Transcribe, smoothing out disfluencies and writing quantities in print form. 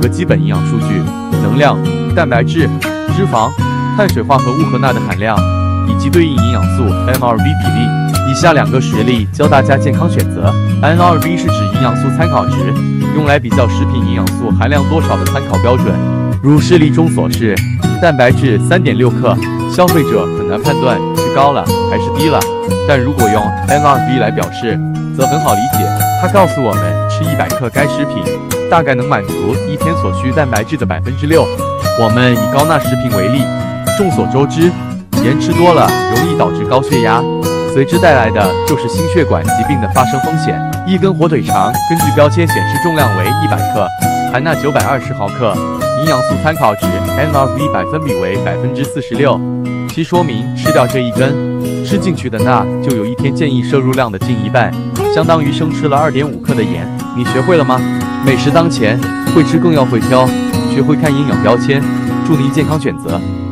个基本营养数据：能量、蛋白质、脂肪、碳水化合物和钠的含量，以及对应营养素 N2B 比例。以下2个实例教大家健康选择。N2B 是指营养素参考值，用来比较食品营养素含量多少的参考标准。如示例中所示，蛋白质3.6克，消费者很难判断是高了还是低了。但如果用 N2B 来表示，则很好理解。它告诉我们，吃100克该食品大概能满足一天所需蛋白质的6%。我们以高钠食品为例，众所周知，盐吃多了容易导致高血压，随之带来的就是心血管疾病的发生风险。一根火腿肠根据标签显示重量为100克，含钠920毫克，营养素参考值 N2B 百分比为46%，其说明吃掉这一根，吃进去的钠就有一天建议摄入量的近一半，相当于生吃了2.5克的盐。你学会了吗？美食当前，会吃更要会挑，学会看营养标签，祝您健康选择。